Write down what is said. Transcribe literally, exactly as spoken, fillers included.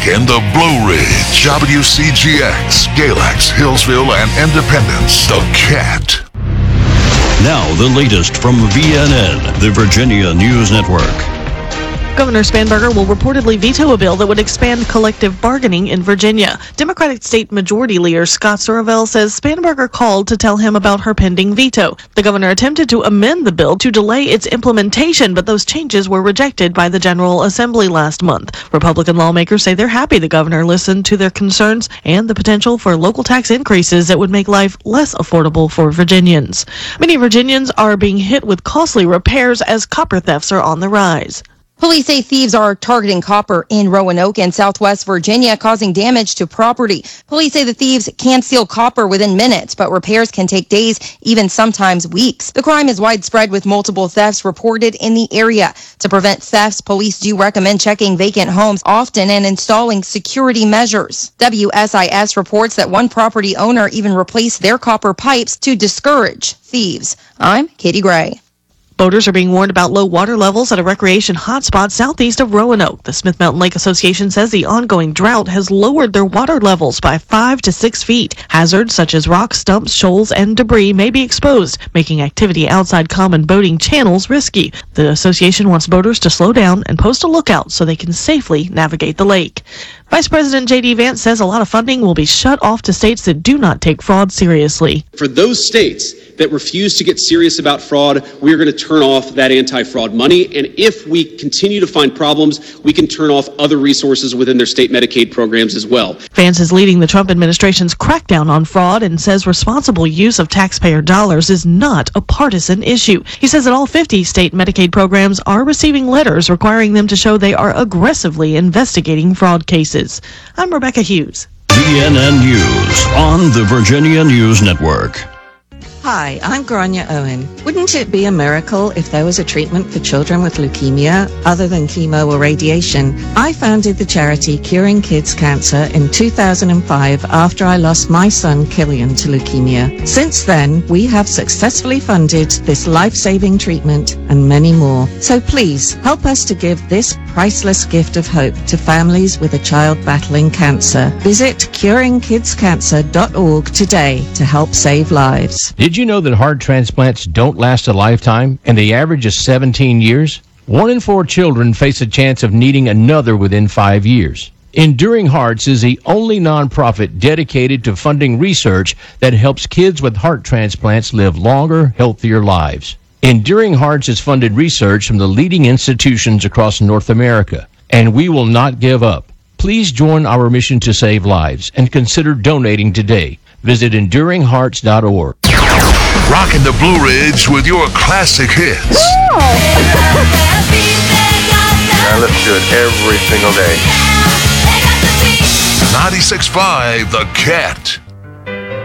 Rockin' the Blue Ridge. W C G X, Galax, Hillsville, and Independence. The Cat. Now the latest from V N N, the Virginia News Network. Governor Spanberger will reportedly veto a bill that would expand collective bargaining in Virginia. Democratic State Majority Leader Scott Suravel says Spanberger called to tell him about her pending veto. The governor attempted to amend the bill to delay its implementation, but those changes were rejected by the General Assembly last month. Republican lawmakers say they're happy the governor listened to their concerns and the potential for local tax increases that would make life less affordable for Virginians. Many Virginians are being hit with costly repairs as copper thefts are on the rise. Police say thieves are targeting copper in Roanoke and Southwest Virginia, causing damage to property. Police say the thieves can steal copper within minutes, but repairs can take days, even sometimes weeks. The crime is widespread with multiple thefts reported in the area. To prevent thefts, police do recommend checking vacant homes often and installing security measures. W S I S reports that one property owner even replaced their copper pipes to discourage thieves. I'm Katie Gray. Boaters are being warned about low water levels at a recreation hotspot southeast of Roanoke. The Smith Mountain Lake Association says the ongoing drought has lowered their water levels by five to six feet. Hazards such as rocks, stumps, shoals, and debris may be exposed, making activity outside common boating channels risky. The association wants boaters to slow down and post a lookout so they can safely navigate the lake. Vice President J D Vance says a lot of funding will be shut off to states that do not take fraud seriously. For those states that refuse to get serious about fraud, we are going to turn off that anti-fraud money. And if we continue to find problems, we can turn off other resources within their state Medicaid programs as well. Vance is leading the Trump administration's crackdown on fraud and says responsible use of taxpayer dollars is not a partisan issue. He says that all fifty state Medicaid programs are receiving letters requiring them to show they are aggressively investigating fraud cases. I'm Rebecca Hughes. V N N News on the Virginia News Network. Hi, I'm Grania Owen. Wouldn't it be a miracle if there was a treatment for children with leukemia other than chemo or radiation? I founded the charity Curing Kids Cancer in two thousand five after I lost my son Killian to leukemia. Since then, we have successfully funded this life-saving treatment and many more. So please, help us to give this priceless gift of hope to families with a child battling cancer. Visit curing kids cancer dot org today to help save lives. Did you know that heart transplants don't last a lifetime and the average is seventeen years? One in four children face a chance of needing another within five years. Enduring Hearts is the only nonprofit dedicated to funding research that helps kids with heart transplants live longer, healthier lives. Enduring Hearts has funded research from the leading institutions across North America, and we will not give up. Please join our mission to save lives and consider donating today. Visit enduring hearts dot org. Rockin' the Blue Ridge with your classic hits. I listen to it every single day. ninety-six point five The Cat.